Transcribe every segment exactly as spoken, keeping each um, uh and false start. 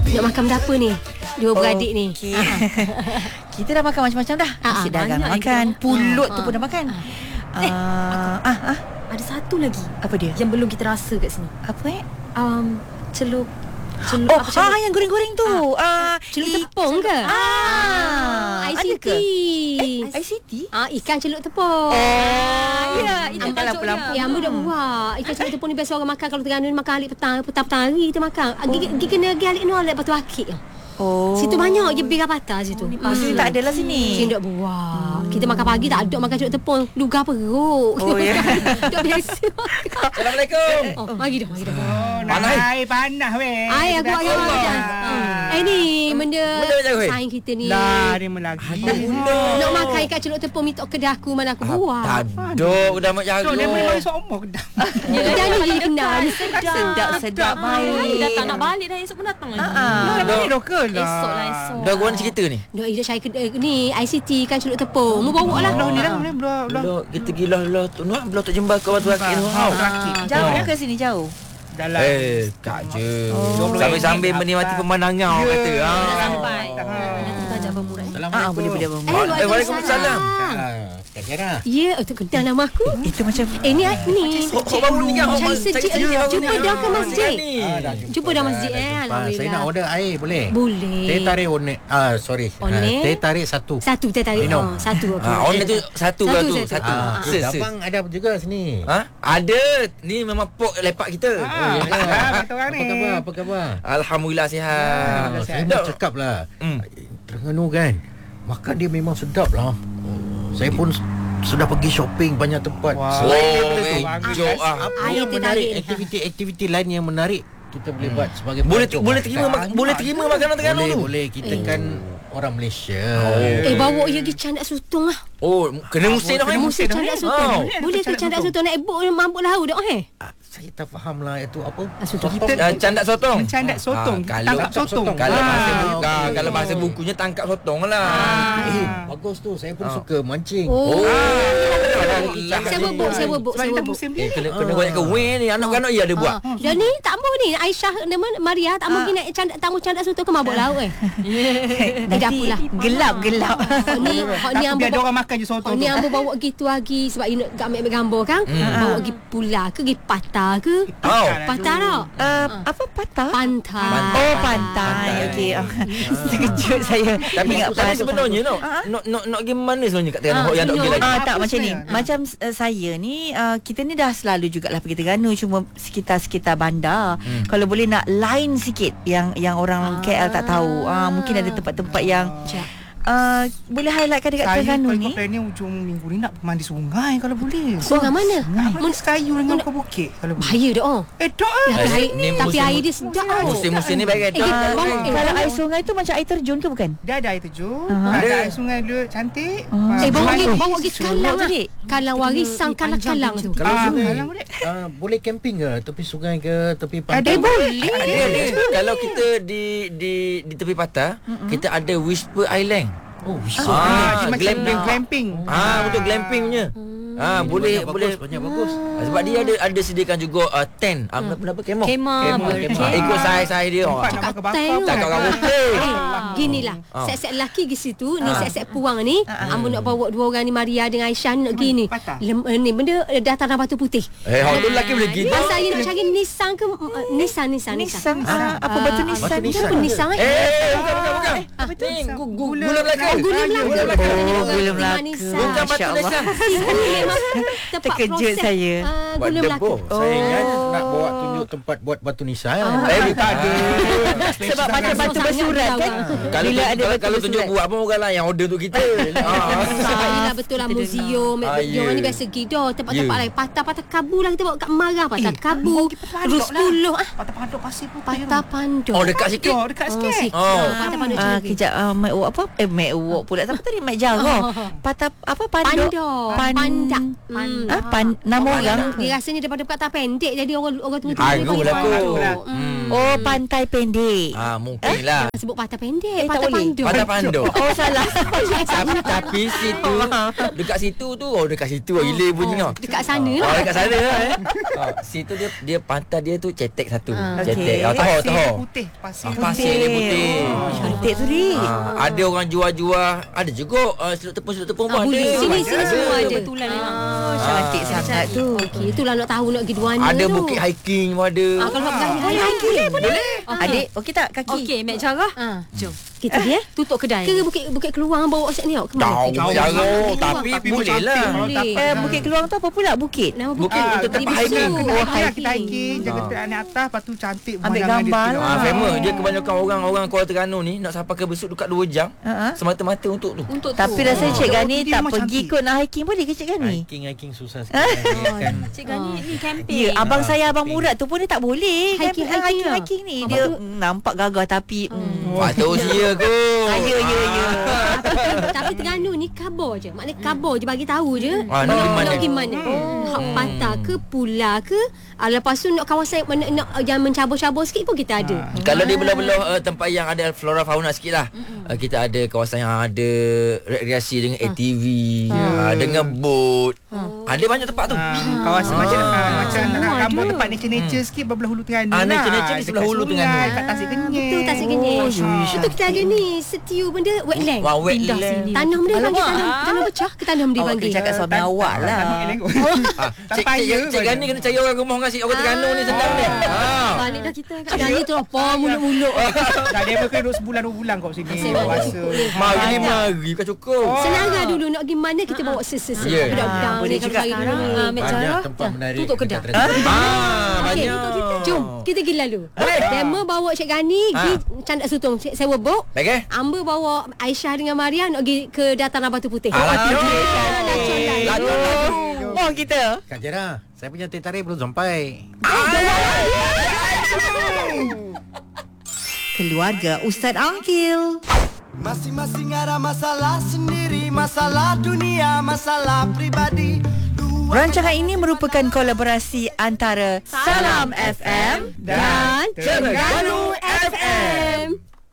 Nak makan berapa ni? Dua beradik ni. Okay. Kita dah makan macam-macam dah. Nasi Ah, dagang banyak makan, itu. pulut Ah, tu pun dah makan. Eh, Ah, ah, ah, Ada satu lagi apa dia? yang belum kita rasa kat sini. Apa eh? Um, celup celup Oh, apa celup? ah, yang goreng-goreng tu. Ah, Celup i- tepung ke? Ah, I ada C T. ke? Eh, I C T? Ah, ikan celup tepung. Oh, Ya, itu Ambil maksudnya. lampu-lampu. Ya, ambil dah buat. Ikan celup tepung ni biasa orang makan kalau Terengganu ni makan alik petang, petang-petang hari kita makan. Ah, Gigi, gigi kena pergi alik nolak lepas tu akik. Oh. Situ banyak je bira patah situ. Oh, sini tak ada lah sini. Sini tak buat. Kita makan pagi tak ada makan celup tepung. Lugar perut. Oh, ya. Tak biasa. Assalamualaikum. Oh, mari dah, mari dah. Oh, Panas. Air panas weh. Ai aku agak macam. Eh ni benda Benda macam weh? saing kita ni. Dah dia melagi. Nak makan ikan celup tepung minta kedai aku mana aku buat. Taduk dah mak jaga. Tu dia boleh seumur kedai. Kedai ni jadi kenal. Sedap, sedap baik. Dah tak nak balik dah, esok pun datang lagi. Ah. Dah boleh ke lah. Esok lah, esok. Dah gua nak cerita ni. Dok ida saya kedai ni I C T kan celup tepung. Mu bawa lah. Belah ni dah, belah belah. belah. Belah kita gila lah tu nak belah tak jembal kau batu akik tu. Ah, rakit. Jauh Ah. ke sini jauh? Dalam. Eh, tak je. Oh. Sambil-sambil menikmati pemandangan orang kata. Dah Ha. sampai. Nanti tajak bermurai. Ah, boleh boleh boleh. Eh, Eh, Waalaikumsalam. Ya, itu kedai nama aku. Itu macam Eh ni ni. Kok kok baru ni kan? Cari sejik. Jumpa dah ke masjid. Ah, Jumpa dah masjid eh. Saya nak Alhamdulillah. order air boleh? Boleh. Teh tarik onek. Ah sorry. Onek? Ah, teh tarik satu. Satu teh tarik. Minum. Oh, satu aku. Ah, on tu satu lah tu. Satu, Satu. Ah, Se, se. abang ada juga sini. Ha? Ada. Ni memang pok lepak kita. Ah, dah kata orang ni. Apa khabar? Apa khabar? Alhamdulillah sihat. Ah, saya Dok. nak cakap lah. Hmm. Terengganu kan, makan dia memang sedap lah. Saya pun s- sudah pergi shopping banyak tempat. Wah. Selain Oh, daripada tu, enjoy ah. apa Air yang teh menarik, tarik. aktiviti-aktiviti lain yang menarik kita boleh buat sebagai Boleh pelancong. boleh terima mak- boleh terima makanan Terengganu Boleh, tu. boleh. Kita kan orang Malaysia. Eh bawa je pergi candak sutong lah. Oh, kena musim dah. Kena musim candak sutong. Oh. Boleh ke candak sutong nak ebok mabuk lahu dah eh? Ah, saya tak faham lah itu apa. Ah, sotong. Sotong. Uh, candak sotong. Mencandak sotong. Ah, kalau Tangkap sotong. Kalau Ah, bahasa buku, okey. ah, kalau bahasa bukunya tangkap sotong lah. Eh, bagus tu. Saya pun suka mancing. Oh. Ah, Saya bubuk, saya bubuk, Sebab saya dia dah bubuk. musim Eh, dia. kena kena banyak kawin ni anak-anak ia ada buat. Dan ni tak mau ni Aisyah nama Maria tak mau pergi nak candak tamu candak sutong ke mabuk lahu eh. nanti apalah. gelap-gelap. Hak ni hak ni Aku ambo biar dia orang makan je Hak sotong ni tu. ambo bawa gitu lagi sebab you nak ambil gambar kan. Bawa pergi pula ke pergi patah ke? Oh. Patah tak? Uh, apa patah? Pantai. Oh, pantai. Okey. Oh, terkejut saya. Tapi Ingat tapi pantai. sebenarnya no, nak nak nak game mana sebenarnya kat Terengganu Ah, yang tak pergi no. lagi. Ah, Apa tak macam ni. sebenarnya? Macam uh, saya ni uh, kita ni dah selalu jugalah pergi Terengganu, cuma sekitar-sekitar bandar. Hmm. Kalau boleh nak lain sikit yang yang orang K L tak tahu. Ah, mungkin ada tempat-tempat yang uh, boleh highlightkan dekat Saya Terengganu kalau ni. kau plan ni ujung minggu ni nak mandi sungai kalau boleh. Sungai mana? Mandi kayu dengan kau bukit kalau boleh. Bahaya dah oh. Eh, dok Tapi eh. air, ni tapi musim- air dia sedap tau. Musim-musim ni baik Eh, dah. kita bawa eh, Kalau bawa- air sungai tu macam air terjun ke bukan? Dia ada air terjun, Aha. ada Ada. air sungai dulu cantik. Ah. Eh bawa mandi. pergi bawa pergi Seronok kalang tu, lah. Dik. Kalang warisan kalang-kalang tu. Kalau Ah, sungai, kalang boleh. ah, boleh camping ke tepi sungai ke tepi Ada pantai? boleh. Ada ada. Kalau kita di di di tepi patah, kita ada Whisper Island. Oh, bisa. Ah, Dia macam glamping. glamping. Ah, betul glamping punya. Ah, boleh banyak boleh. bagus, banyak bagus. Ah, sebab dia ada ada sediakan juga uh, tent. Ah, apa apa kemah. Kemah, Kemah, berkemah. kemah. Ikut saiz-saiz dia. Tempat Ah. nak bakar Katai bakar. tu. Cakap orang putih. Eh, ginilah. Ah. Set-set lelaki di situ, ni Ah. set-set puang ni. Ambo nak bawa dua orang ni Maria dengan Aisyah ni nak pergi ni. Patah. Lem, eh, ni benda eh, dataran batu putih. Eh, hak tu lelaki boleh gitu. Pas saya nak cari Nissan ke uh, Nissan Nissan Nissan. Ah, apa batu Nissan? Batu Nissan. Kenapa Nissan eh? Eh, bukan bukan bukan. Apa tu? Ni gu- gu- Gula gula Melaka. Oh, gula Melaka. Gula Melaka. Oh, gula Melaka. Bukan batu Masya Allah. Nissan. Memang tempat Terkejut proses, saya. uh, Buat gula Melaka. debu. Saya ingat nak bawa tunjuk tempat buat batu nisan. Eh, bukan ada. Sebab macam batu bersurat kan. Kalau Bila tu- ada kalau, batu kalau tunjuk bersurat. buat apa orang lain yang order tu kita. Ah. Sebab yelah betul lah museum Ah, Dia orang ya. ni biasa pergi dah tempat-tempat Ya. lain. Patah-patah kabu lah kita bawa kat Marah. Patah Eh, kabu Rus lah. puluh ah. Patah panduk pasir putih. Patah panduk. Oh, dekat sikit. Dok, dekat sikit. sikit. Oh. Patah panduk Ah, Ceri. kejap uh, Mek Wok apa? Eh Mek Wok pula. Siapa tadi Mek Jarrah? Patah apa panduk? Panduk. Pan- Pandak. Ah, pan, nama orang. Dia rasanya daripada kata pendek jadi orang orang tua Agung lah kot. Hmm. Oh, pantai pendek. pendek. Ah, mungkin lah. Jangan sebut patah pendek, Eh, tak patah boleh. panduk. Patah panduk. Oh salah. tapi, tapi situ dekat situ tu oh dekat situ oh, gila bunyi kau. Dekat sana Oh, lah. dekat sana lah eh. Oh, situ dia dia pantai dia tu cetek satu. Ah. Cetek. Okey. Ah, tahu Pasir tahu. dia putih. Pasir Ah, dia pasir dia putih. Oh, cantik tu ni. Ah, ada orang jual-jual, ada juga uh, seluk tepung seluk tepung pun Ah, ada. bulu. Sini sini semua ada. Betulan memang. Oh, cantik sangat tu. Okey, itulah nak tahu nak pergi di mana Ada tu. bukit hiking pun ada. Ah, kalau nak pergi Boleh hiking. hiking. Boleh. Adik, okey tak kaki? Okey, Mek Jarah. Ah, Jom. kita pergi eh. Tutup kedai. Ke bukit bukit keluar bawa WhatsApp ni awak ke mana? Tahu Jauh. jauh Jauh. tapi Tapi boleh lah. Boleh. Eh, Bukit Keluang tu apa pula bukit? Nama Bukit bukit untuk tempat hiking. Oh, Oh, hiking. Kita hiking, jaga Ah. terak naik atas, lepas tu cantik Ambil pemandangan dia gambar tu. lah. Ah, famous dia kebanyakan orang-orang Kuala Terengganu ni nak sampai ke Besut dekat dua jam. Ha-ha. Semata-mata untuk tu. Untuk tu. Tapi rasa Cik Oh, Gani dia tak memang pergi cantik. kot nak hiking boleh ke Cik Gani? Hiking hiking susah sikit. Kan. Cik Gani ni camping. Ya, abang saya abang Murad tu pun dia tak boleh. Hiking, Kan, hiking lah. hiking ni Ah, dia betul. mm, nampak gagah tapi mm, Patut sia ke. ya ya ya. Tapi, tapi Terengganu ni kabar je. Maknanya kabar je bagi tahu je. Ah, nak pergi mana? Nak pergi mana? Hak patah ke pula ke? Ah, lepas tu nak kawasan mana nak yang mencabur-cabur sikit pun kita ada. Kalau di belah-belah uh, tempat yang ada flora fauna sikit lah. Uh, kita ada kawasan yang ada rekreasi dengan A T V, uh, dengan boat. Ada banyak tempat tu. Ah, kawasan macam ah, macam nak ada. rambut tempat nature-nature sikit belah Hulu Terengganu Ah, lah. nature-nature di sebelah Dekat Hulu sungai, Terengganu. Kat Tasik Kenyek. Betul Tasik Kenyek. Oh, Itu kita ada ni setiu benda wetland. Wah, Pindah wetland. sini. Tanam dia panggil Alamak. tanam, tanam pecah ke tanam dia Awak panggil. kena cakap suami Tan- awak tan- lah. tanam eleng kot. Ah, Tak Cik, payah Cik, Cik pada. Gani kena cari orang rumah kasih orang Terengganu ni sedang ni. Ah. Balik dah kita kat Gani tu apa mulut-mulut. Dah dia kena duduk sebulan dua bulan kat sini. Asyik Puasa. Mari ni mari bukan cukup. Senara dulu nak pergi mana kita bawa ses-ses. Ya. Budak-budak Boleh ni juga kalau sekarang. hari Ah, ni. Mek Banyak Jarah. tempat menarik. Tutup kedai. dekat Terengganu. Ah, Okey, banyak. jom kita pergi lalu. Demo bawa Cik Gani Ha. pergi Candak Sutong sewa bot. Baik eh? Amba bawa Aisyah dengan Maria nak pergi ke Dataran Batu Putih. Ah, laju. Laju, laju. Laju, laju. Oh kita. Kak Jera, saya punya teh tarik belum sampai. Keluarga Ustaz Angkil. Masing-masing ada masalah sendiri, masalah dunia, masalah pribadi. Rancangan ini merupakan kolaborasi antara Salam F M Dan Terengganu F M.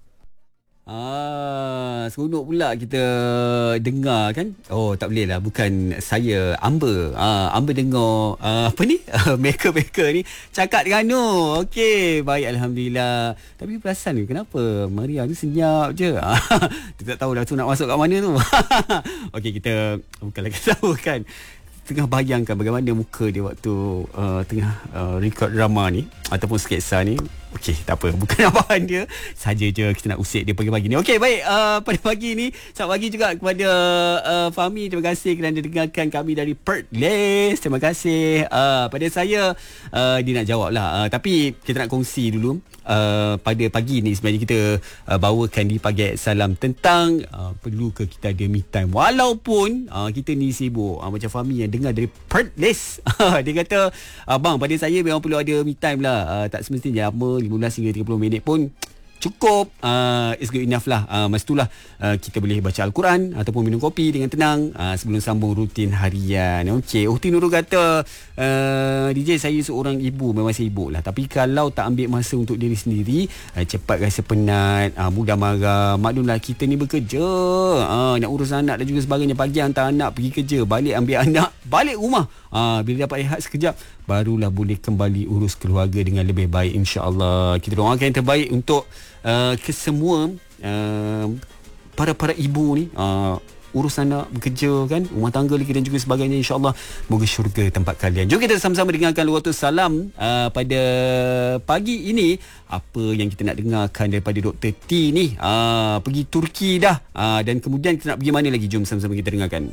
Ah, seronok pula kita dengar kan. Oh, tak boleh lah. Bukan saya, Amber. Ah, Amber dengar ah, apa ni? Maker-maker ni cakap Terengganu. Okey, baik, alhamdulillah. Tapi perasan ni kenapa Maria ni senyap je. Ah, dia tak tahu dah tu nak masuk kat mana tu. Okey, kita bukanlah kita tahu kan. Tengah bayangkan bagaimana muka dia waktu uh, tengah uh, record drama ni ataupun sketsa ni. Okey, tak apa. Bukan abang dia. Saja je kita nak usik dia pagi-pagi ni. Okey, baik. Uh, pada pagi ni, selamat pagi juga kepada uh, Fahmi. Terima kasih kerana dengarkan kami dari Perth Lace. Terima kasih. Uh, pada saya, uh, dia nak jawab lah. Uh, tapi kita nak kongsi dulu. Uh, pada pagi ni sebenarnya kita uh, bawakan di Pagi Salam tentang uh, perlu ke kita ada me time walaupun uh, kita ni sibuk. Uh, macam Fahmi yang dengar dari Perth Lace. Dia kata, abang, pada saya memang perlu ada me time lah. Uh, tak semestinya lama, lima belas hingga tiga puluh minit pun cukup. uh, It's good enough lah. uh, Masa itulah uh, kita boleh baca Al-Quran ataupun minum kopi dengan tenang uh, sebelum sambung rutin harian. Okey, Uhti Nurul kata, uh, D J, saya seorang ibu, memang sibuk lah. Tapi kalau tak ambil masa untuk diri sendiri, uh, cepat rasa penat, uh, mudah marah. Maklumlah kita ni bekerja, uh, nak urus anak dan juga sebagainya. Pagi hantar anak pergi kerja, balik ambil anak, balik rumah. uh, Bila dapat rehat sekejap, barulah boleh kembali urus keluarga dengan lebih baik, insya-Allah. Kita doakan yang terbaik untuk uh, kesemua uh, para-para ibu ni, uh, urus anak, bekerja kan, rumah tangga lagi dan juga sebagainya, insya-Allah. Moga syurga tempat kalian. Jom kita sama-sama dengarkan Luatul Salam uh, pada pagi ini. Apa yang kita nak dengarkan daripada Doktor T ni? Uh, pergi Turki dah, uh, dan kemudian kita nak pergi mana lagi? Jom sama-sama kita dengarkan.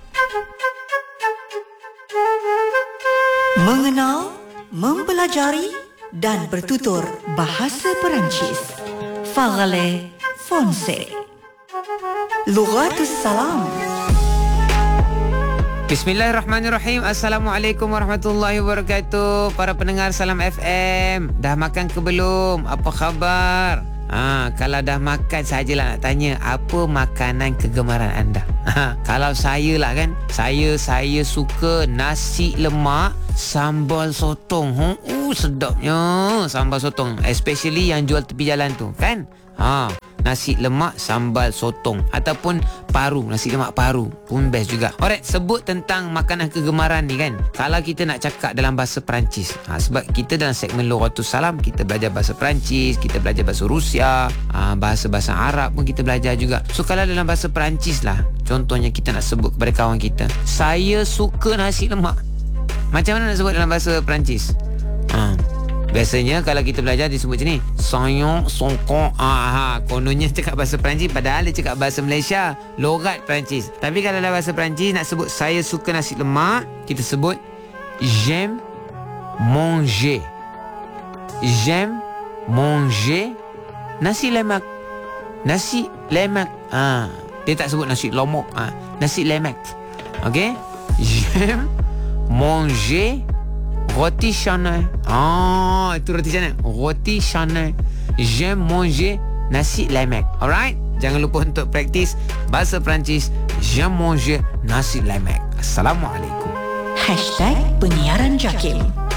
Mengenal, mempelajari dan bertutur bahasa Perancis. Parlez français. Lughatus Salam. Bismillahirrahmanirrahim. Assalamualaikum warahmatullahi wabarakatuh. Para pendengar Salam F M, dah makan ke belum? Apa khabar? Ha, kalau dah makan sajalah nak tanya, apa makanan kegemaran anda? Ha, kalau saya lah kan, saya saya suka nasi lemak sambal sotong. Ha, Uh, sedapnya sambal sotong. Especially yang jual tepi jalan tu, kan? Ha, nasi lemak sambal sotong ataupun paru, nasi lemak paru pun best juga. Alright, sebut tentang makanan kegemaran ni kan. Kalau kita nak cakap dalam bahasa Perancis, ha, sebab kita dalam segmen Lughatus Salam kita belajar bahasa Perancis, kita belajar bahasa Rusia, ha, bahasa-bahasa Arab pun kita belajar juga. So kalau dalam bahasa Perancis lah, contohnya kita nak sebut kepada kawan kita, saya suka nasi lemak. Macam mana nak sebut dalam bahasa Perancis? Ha, biasanya kalau kita belajar disebut macam ni, saya suka, ah, ha, kononnya cakap bahasa Perancis padahal dia cakap bahasa Malaysia, logat Perancis. Tapi kalau dalam bahasa Perancis nak sebut saya suka nasi lemak, kita sebut j'aime manger. J'aime manger nasi lemak. Nasi lemak. Ah, ha, dia tak sebut nasi lomak, ah, ha, nasi lemak. Okey? J'aime manger roti canai. Ah, itu roti canai. Roti canai. J'aime manger nasi lemak. Alright? Jangan lupa untuk praktis bahasa Perancis. J'aime manger nasi lemak. Assalamualaikum. Hashtag Penyiaran Jakim.